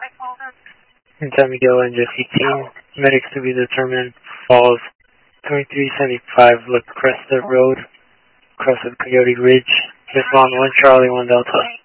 San Miguel and just 18. Medics to be determined. Falls 2375 La Cresta Road, across the Coyote Ridge. Respond 1 Charlie 1 Delta.